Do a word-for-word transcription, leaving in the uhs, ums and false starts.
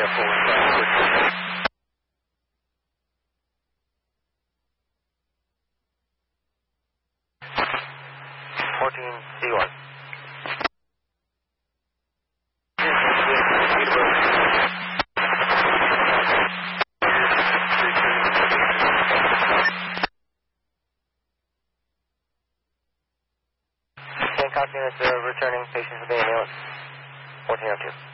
fourteen C one. Hancock units are returning patients with ambulance. fourteen oh two.